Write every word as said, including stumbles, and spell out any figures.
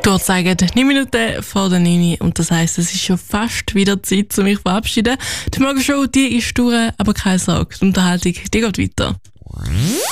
Du sagen neun Minuten vor der neun und das heisst, es ist schon fast wieder Zeit, um mich zu verabschieden. Die Morgenshow, die ist durch, aber keine Sorge, die Unterhaltung, die geht weiter.